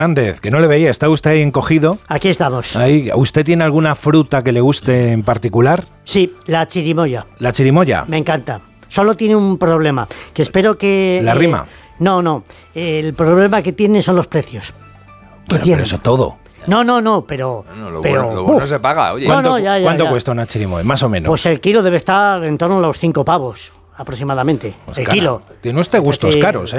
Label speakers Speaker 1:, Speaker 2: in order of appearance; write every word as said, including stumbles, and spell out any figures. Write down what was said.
Speaker 1: Hernández, que no le veía, ¿está usted ahí encogido?
Speaker 2: Aquí estamos.
Speaker 1: Ahí, ¿usted tiene alguna fruta que le guste en particular?
Speaker 2: Sí, la chirimoya.
Speaker 1: ¿La chirimoya?
Speaker 2: Me encanta. Solo tiene un problema, que espero que...
Speaker 1: ¿La
Speaker 2: eh,
Speaker 1: rima?
Speaker 2: No, no. El problema que tiene son los precios.
Speaker 1: Bueno,
Speaker 2: tiene?
Speaker 1: pero eso todo.
Speaker 2: No, no, no, pero...
Speaker 3: Bueno, lo
Speaker 2: pero
Speaker 3: bueno, lo bueno
Speaker 2: uf,
Speaker 3: se paga, oye.
Speaker 2: No,
Speaker 1: ¿Cuánto,
Speaker 2: no, ya, ya,
Speaker 1: ¿cuánto
Speaker 2: ya.
Speaker 1: cuesta una chirimoya? Más o menos.
Speaker 2: Pues el kilo debe estar en torno a los cinco pavos, aproximadamente.
Speaker 1: Pues
Speaker 2: el
Speaker 1: cara,
Speaker 2: kilo.
Speaker 1: Tiene usted gustos
Speaker 2: Sí.
Speaker 1: caros, ¿eh?